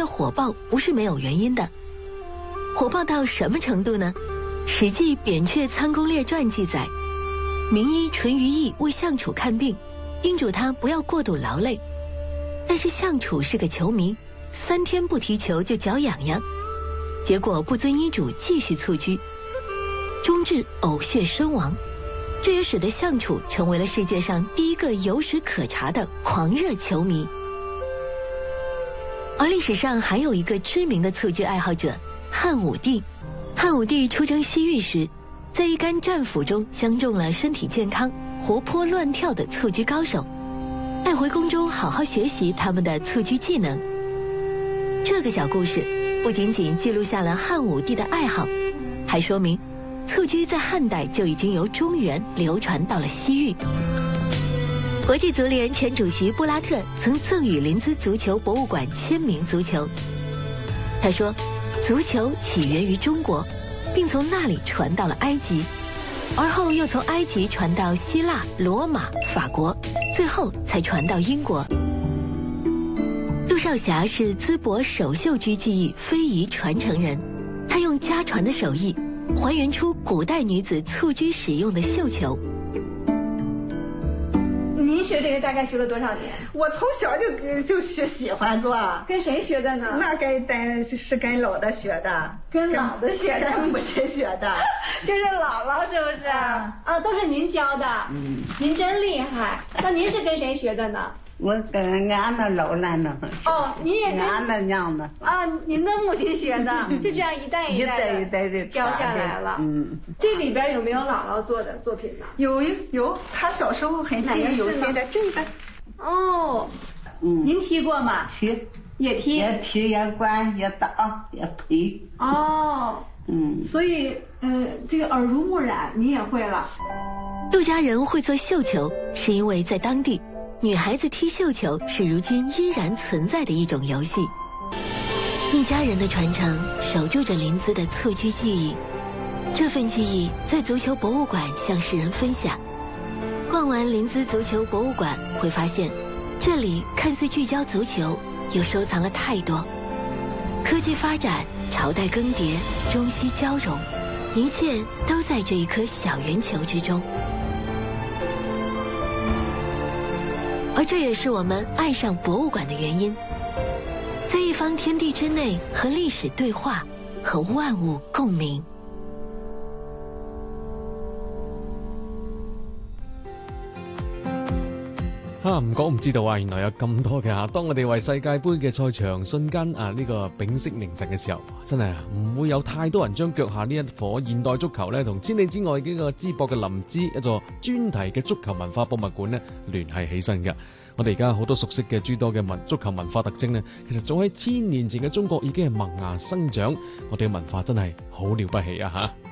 的火爆不是没有原因的。火爆到什么程度呢？《史记·扁鹊仓公列传》记载，名医淳于意为相楚看病，叮嘱他不要过度劳累。但是相楚是个球迷，3天不踢球就脚痒痒，结果不遵医嘱继续蹴鞠，终致呕血身亡。这也使得相楚成为了世界上第一个有史可查的狂热球迷。而历史上还有一个知名的蹴鞠爱好者汉武帝。汉武帝出征西域时，在一干战俘中相中了身体健康、活泼乱跳的蹴鞠高手，带回宫中好好学习他们的蹴鞠技能。这个小故事不仅仅记录下了汉武帝的爱好，还说明蹴鞠在汉代就已经由中原流传到了西域。国际足联前主席布拉特曾赠予临淄足球博物馆签名足球。他说，足球起源于中国，并从那里传到了埃及，而后又从埃及传到希腊、罗马、法国，最后才传到英国。杜少侠是淄博手绣鞠技艺非遗传承人，他用家传的手艺还原出古代女子蹴鞠使用的绣球。 您学这个大概学了多少年？ 我从小就喜欢做。 跟谁学的呢？ 那是跟老的学的。 跟老的学的？ 跟母亲学的。 就是姥姥是不是？啊，都是您教的。您真厉害。那您是跟谁学的呢？ 我跟俺的老奶奶。 哦，你也跟俺的娘的。 啊，您的母亲学的，就这样一代一代的教下来了。这里边有没有姥姥做的作品呢？ 有，她小时候很记忆犹新的这个。 哦，您踢过吗？ 踢， 也踢， 也管，也打，也陪。 哦，所以这个耳濡目染，你也会了。 杜家人会做绣球，是因为在当地，女孩子踢绣球是如今依然存在的一种游戏。一家人的传承，守住着临淄的蹴鞠技艺。这份技艺在足球博物馆向世人分享。逛完临淄足球博物馆，会发现这里看似聚焦足球，又收藏了太多。科技发展，朝代更迭，中西交融，一切都在这一颗小圆球之中。而这也是我们爱上博物馆的原因，在一方天地之内和历史对话，和万物共鸣。 唔講唔知道啊！原來有咁多嘅嚇。當我哋為世界盃嘅賽場瞬間呢個屏息凝神嘅時候，真係唔會有太多人將腳下呢一顆現代足球呢同千里之外嘅一個淄博嘅臨淄一座專題嘅足球文化博物館呢聯繫起身嘅。我哋而家好多熟悉嘅諸多嘅足球文化特徵呢，其實早喺1000年前嘅中國已經係萌芽生長。我哋嘅文化真係好了不起啊嚇！